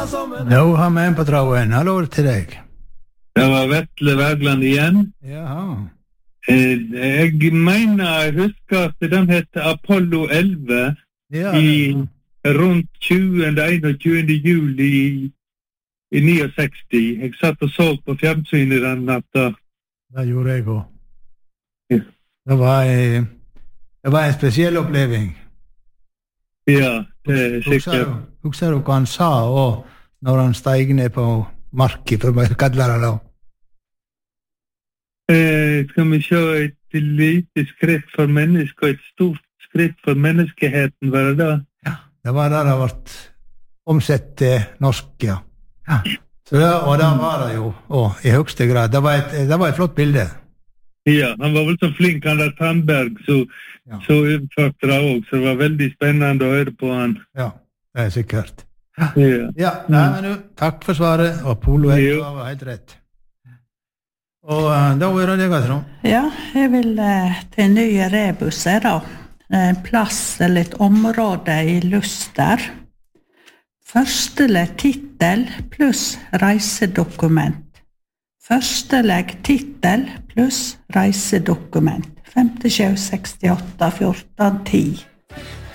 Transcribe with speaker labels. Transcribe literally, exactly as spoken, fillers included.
Speaker 1: Nå har vi en på tråden. Hallo til deg.
Speaker 2: Det var Vetle Wergeland igjen.
Speaker 1: Jaha.
Speaker 2: Eh, Jeg mener, jeg husker at den heter Apollo elleve
Speaker 1: Ja,
Speaker 2: i rundt tjuende, einogtjuende juli i, i sekstini. Jeg satt og så på fjernsynet den natta.
Speaker 1: det gjorde jeg også.
Speaker 2: Ja.
Speaker 1: Det var, eh, det var en spesiell oppleving.
Speaker 2: Ja, det er
Speaker 1: Husker
Speaker 2: sikkert.
Speaker 1: du, husker du hva han sa og når han steg ned på marken, for å kalle det da?
Speaker 2: Eh, skal vi se et lite skritt for mennesker og et stort skritt for menneskeheten, var det da?
Speaker 1: Ja, det var det det ble omsett til norsk, ja. Ja. Så det, og det var det jo, og i høyeste grad. Det var et, det var et flott bilde.
Speaker 2: Ja, han var vel så flink, han der Tandberg, så,
Speaker 1: Ja.
Speaker 2: så utførte det også, så det var veldig spennende å høre på han.
Speaker 1: Ja, det er sikkert.
Speaker 2: Ja.
Speaker 1: Ja, nei, men du, takk for svaret, og Polo
Speaker 2: Jo.
Speaker 1: var helt rett. Og uh, da er det deg, Trond.
Speaker 3: Ja, jeg vil eh, til nye rebusser da. En plass eller et område i Luster. Første legg titel pluss reisedokument. Første legg titel pluss reisedokument. femtisju sekstiåtte fjorten ti.